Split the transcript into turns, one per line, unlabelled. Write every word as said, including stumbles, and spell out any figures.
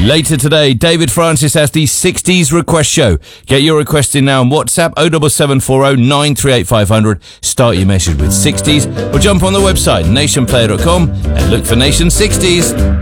Later today, David Francis has the sixties request show. Get your request in now on WhatsApp oh seven seven four oh nine three eight five hundred. Start your message with sixties or jump on the website nation player dot com and look for Nation sixties.